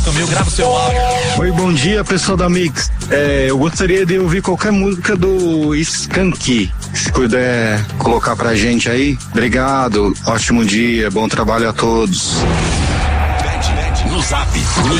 Grava o seu áudio. Oi, bom dia, pessoal da Mix. Eu gostaria de ouvir qualquer música do Skanky, se puder colocar pra gente aí. Obrigado, ótimo dia, bom trabalho a todos. No Zap, no